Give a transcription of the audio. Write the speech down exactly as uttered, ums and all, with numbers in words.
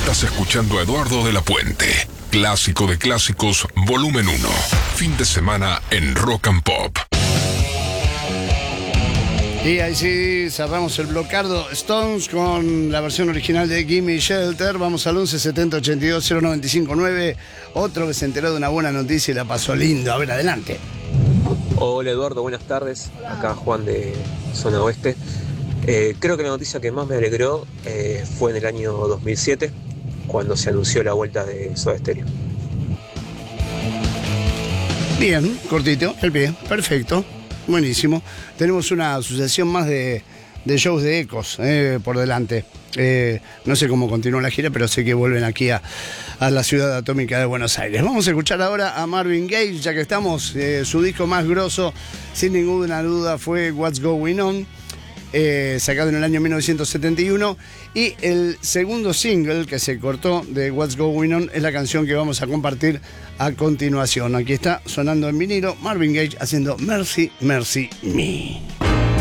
Estás escuchando a Eduardo de la Puente. Clásico de clásicos, volumen uno. Fin de semana en Rock and Pop. Y ahí sí cerramos el blocardo Stones con la versión original de Gimme Shelter. Vamos al once setenta ochenta y dos cero noventa y cinco nueve. Otro que se enteró de una buena noticia y la pasó lindo. A ver, adelante. Hola Eduardo, buenas tardes. Acá Juan de Zona Oeste. Eh, creo que la noticia que más me alegró eh, fue en el año dos mil siete, cuando se anunció la vuelta de Soda Stereo. Bien, cortito, el pie, perfecto, buenísimo. Tenemos una sucesión más de, de shows de ecos eh, por delante. Eh, no sé cómo continúa la gira, pero sé que vuelven aquí a, a la ciudad atómica de Buenos Aires. Vamos a escuchar ahora a Marvin Gaye, ya que estamos. Eh, su disco más grosso, sin ninguna duda, fue What's Going On. Eh, sacado en el año mil novecientos setenta y uno, y el segundo single que se cortó de What's Going On es la canción que vamos a compartir a continuación. Aquí está sonando en vinilo Marvin Gaye haciendo Mercy, Mercy Me.